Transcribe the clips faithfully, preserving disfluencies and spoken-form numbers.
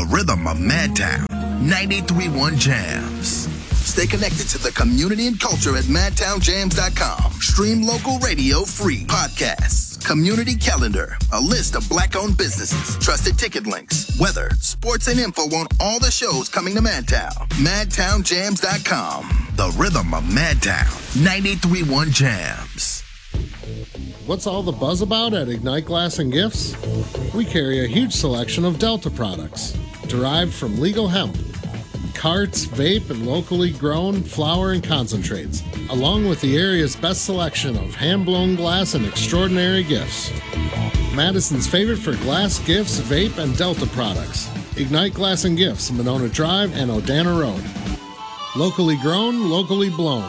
the rhythm of Madtown. ninety-three point one Jams. Stay connected to the community and culture at madtown jams dot com. Stream local radio free. Podcasts, community calendar, a list of black-owned businesses, trusted ticket links, weather, sports, and info on all the shows coming to Madtown. madtown jams dot com. The rhythm of Madtown. ninety-three point one Jams. What's all the buzz about at Ignite Glass and Gifts? We carry a huge selection of Delta products, derived from legal hemp, carts, vape, and locally grown flower and concentrates, along with the area's best selection of hand-blown glass and extraordinary gifts. Madison's favorite for glass, gifts, vape, and Delta products. Ignite Glass and Gifts, Monona Drive and Odana Road. Locally grown, locally blown.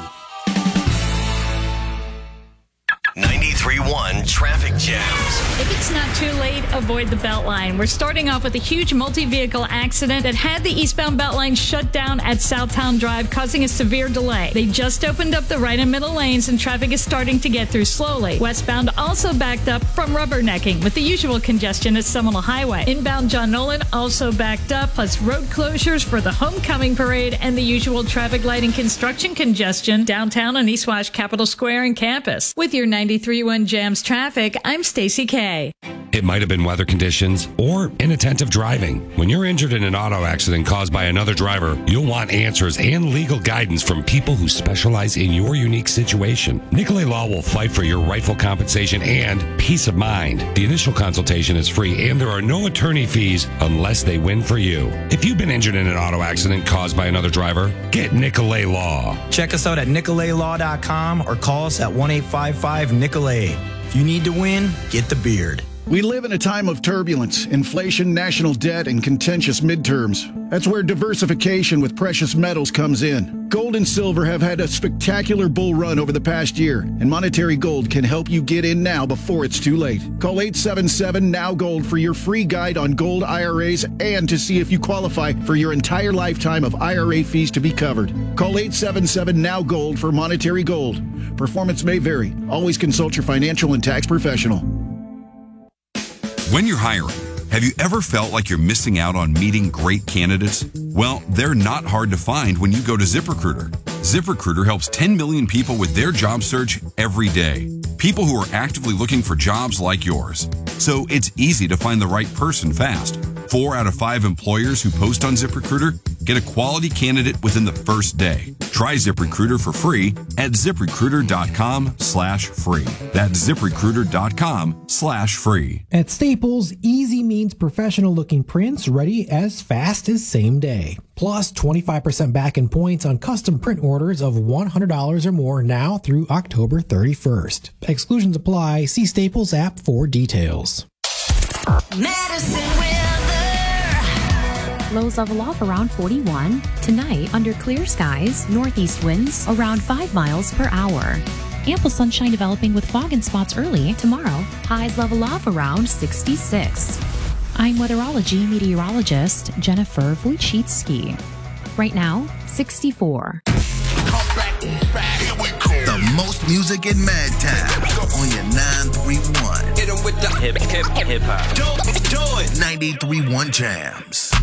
ninety-three point one Traffic Jams. If it's not too late, avoid the Beltline. We're starting off with a huge multi-vehicle accident that had the eastbound Beltline shut down at Southtown Drive, causing a severe delay. They just opened up the right and middle lanes, and traffic is starting to get through slowly. Westbound also backed up from rubbernecking, with the usual congestion at Seminole Highway. Inbound John Nolan also backed up, plus road closures for the homecoming parade and the usual traffic light and construction congestion downtown on East Wash, Capitol Square, and campus. With your ninety-three point one Jams traffic, I'm Stacey K. It might have been weather conditions or inattentive driving. When you're injured in an auto accident caused by another driver, you'll want answers and legal guidance from people who specialize in your unique situation. Nicolay Law will fight for your rightful compensation and peace of mind. The initial consultation is free, and there are no attorney fees unless they win for you. If you've been injured in an auto accident caused by another driver, get Nicolay Law. Check us out at nicolay law dot com or call us at one eight five five Nicolay. If you need to win, get the beard. We live in a time of turbulence, inflation, national debt, and contentious midterms. That's where diversification with precious metals comes in. Gold and silver have had a spectacular bull run over the past year, and Monetary Gold can help you get in now before it's too late. Call eight seven seven N O W Gold for your free guide on gold I R As and to see if you qualify for your entire lifetime of I R A fees to be covered. Call eight seven seven N O W Gold for Monetary Gold. Performance may vary. Always consult your financial and tax professional. When you're hiring, have you ever felt like you're missing out on meeting great candidates? Well, they're not hard to find when you go to ZipRecruiter. ZipRecruiter helps ten million people with their job search every day. People who are actively looking for jobs like yours. So it's easy to find the right person fast. Four out of five employers who post on ZipRecruiter get a quality candidate within the first day. Try ZipRecruiter for free at ZipRecruiter.com slash free. That's ZipRecruiter.com slash free. At Staples, easy means professional-looking prints ready as fast as same day. Plus twenty-five percent back in points on custom print orders of one hundred dollars or more now through October thirty-first. Exclusions apply. See Staples app for details. Madison weather. Lows level off around forty-one. Tonight, under clear skies, northeast winds around five miles per hour. Ample sunshine developing with fog and spots early. Tomorrow, highs level off around sixty-six. I'm weatherology meteorologist Jennifer Wojcicki. Right now, sixty-four. The most music in Madtown on your nine three one. Hit 'em with the hip, hip, hip hop. ninety-three point one Jams.